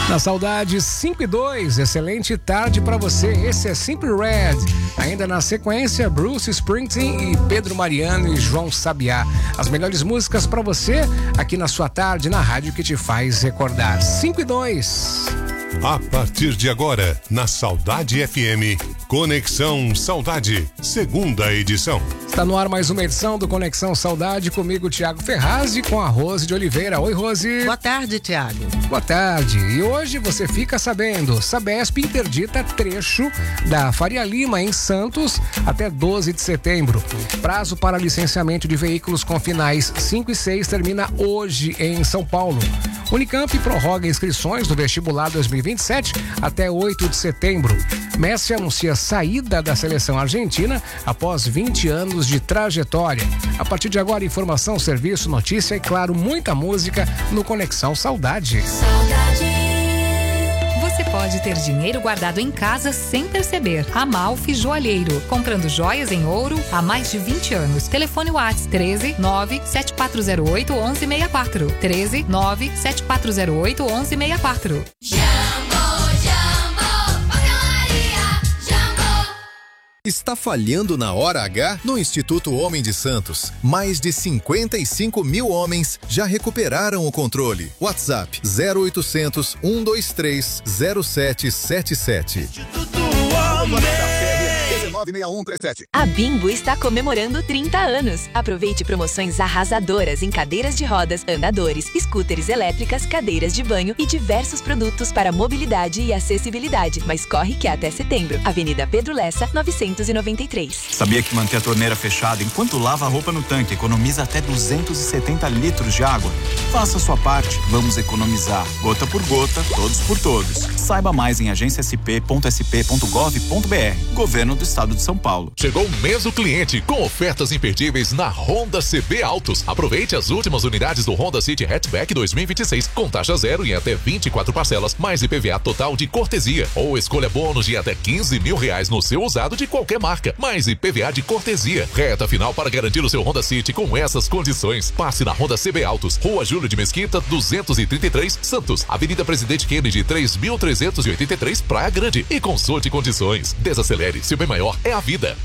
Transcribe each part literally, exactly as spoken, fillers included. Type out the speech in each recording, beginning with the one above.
Na Saudade, cinco e dois, excelente tarde para você. Esse é Simply Red. Ainda na sequência, Bruce Springsteen e Pedro Mariano e João Sabiá. As melhores músicas para você aqui na sua tarde, na rádio que te faz recordar. cinco e dois. A partir de agora, na Saudade F M, Conexão Saudade, segunda edição. Está no ar mais uma edição do Conexão Saudade, comigo, Tiago Ferraz, e com a Rose de Oliveira. Oi, Rose. Boa tarde, Tiago. Boa tarde. E hoje você fica sabendo, Sabesp interdita trecho da Faria Lima, em Santos, até doze de setembro. Prazo para licenciamento de veículos com finais cinco e seis termina hoje em São Paulo. Unicamp prorroga inscrições do vestibular dois mil e vinte e sete até oito de setembro. Messi anuncia saída da seleção argentina após vinte anos de trajetória. A partir de agora, informação, serviço, notícia e, claro, muita música no Conexão Saudade. Saudade. Você pode ter dinheiro guardado em casa sem perceber. Amalfi Joalheiro. Comprando joias em ouro há mais de vinte anos. Telefone WhatsApp treze nove sete quatro zero oito onze seis quatro. treze nove sete quatro zero oito onze seis quatro. Está falhando na hora H? No Instituto Homem de Santos, mais de cinquenta e cinco mil homens já recuperaram o controle. WhatsApp zero oitocentos, um dois três, zero sete sete sete. Instituto Homem. A Bimbo está comemorando trinta anos. Aproveite promoções arrasadoras em cadeiras de rodas, andadores, scooters elétricas, cadeiras de banho e diversos produtos para mobilidade e acessibilidade. Mas corre que é até setembro. Avenida Pedro Lessa, novecentos e noventa e três. Sabia que manter a torneira fechada enquanto lava a roupa no tanque economiza até duzentos e setenta litros de água? Faça a sua parte. Vamos economizar. Gota por gota, todos por todos. Saiba mais em agência s p ponto s p ponto gov ponto b r. Governo do Estado de São Paulo. Chegou o mês do cliente com ofertas imperdíveis na Honda C B Autos. Aproveite as últimas unidades do Honda City Hatchback dois mil e vinte e seis com taxa zero em até vinte e quatro parcelas, mais I P V A total de cortesia. Ou escolha bônus de até quinze mil reais no seu usado de qualquer marca, mais I P V A de cortesia. Reta final para garantir o seu Honda City com essas condições. Passe na Honda C B Autos, Rua Júlio de Mesquita, duzentos e trinta e três, Santos. Avenida Presidente Kennedy, três mil trezentos e oitenta e três, Praia Grande. E consulte condições. Desacelere, seu bem maior é a vida.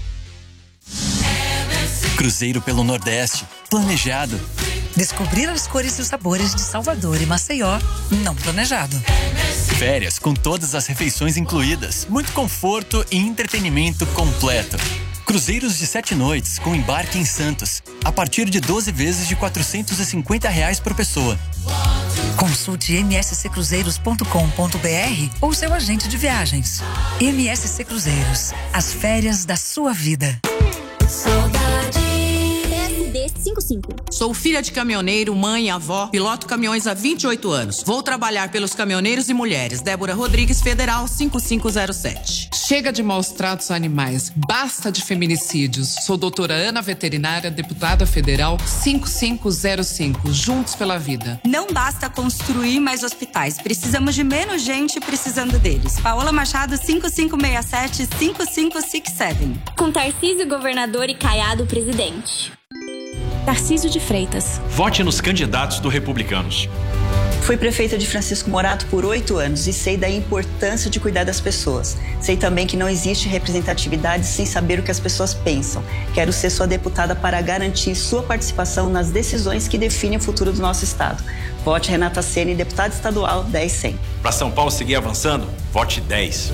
Cruzeiro pelo Nordeste, planejado. Descobrir as cores e os sabores de Salvador e Maceió, não planejado. Férias com todas as refeições incluídas, muito conforto e entretenimento completo. Cruzeiros de sete noites com embarque em Santos, a partir de doze vezes de quatrocentos e cinquenta reais por pessoa. Consulte m s c cruzeiros ponto com ponto b r ou seu agente de viagens. M S C Cruzeiros, as férias da sua vida. Saudade. P S D cinquenta e cinco. Sou filha de caminhoneiro, mãe e avó, piloto caminhões há vinte e oito anos. Vou trabalhar pelos caminhoneiros e mulheres. Débora Rodrigues, Federal cinco cinco zero sete. Chega de maus tratos a animais. Basta de feminicídios. Sou doutora Ana Veterinária, deputada federal cinco cinco zero cinco. Juntos pela vida. Não basta construir mais hospitais. Precisamos de menos gente precisando deles. Paola Machado, cinco cinco seis sete, cinco cinco seis sete. Com Tarcísio governador e Caiado presidente. Tarcísio de Freitas. Vote nos candidatos do Republicanos. Fui prefeita de Francisco Morato por oito anos e sei da importância de cuidar das pessoas. Sei também que não existe representatividade sem saber o que as pessoas pensam. Quero ser sua deputada para garantir sua participação nas decisões que definem o futuro do nosso estado. Vote Renata Ceni, deputada estadual dez cem. Para São Paulo seguir avançando, vote dez.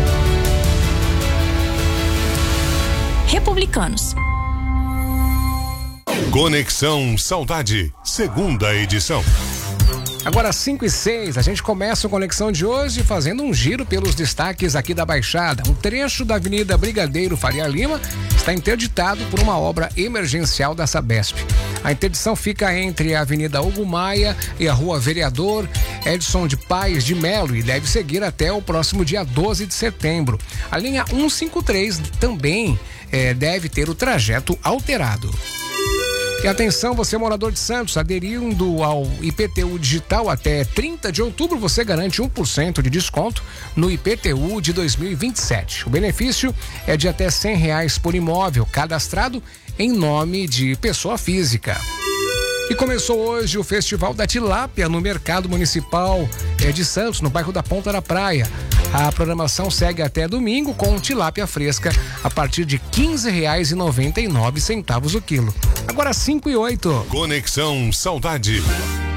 Republicanos. Conexão Saudade, segunda edição. Agora cinco e seis, a gente começa a Conexão de hoje fazendo um giro pelos destaques aqui da Baixada. Um trecho da Avenida Brigadeiro Faria Lima está interditado por uma obra emergencial da Sabesp. A interdição fica entre a Avenida Hugo Maia e a Rua Vereador Edson de Paes de Melo e deve seguir até o próximo dia doze de setembro. A linha cento e cinquenta e três também é, deve ter o trajeto alterado. E atenção, você morador de Santos, aderindo ao I P T U digital até trinta de outubro, você garante um por cento de desconto no I P T U de dois mil e vinte e sete. O benefício é de até cem reais por imóvel cadastrado em nome de pessoa física. E começou hoje o Festival da Tilápia no Mercado Municipal de Santos, no bairro da Ponta da Praia. A programação segue até domingo com tilápia fresca a partir de quinze reais e noventa e nove centavos o quilo. Agora cinco e oito. Conexão Saudade.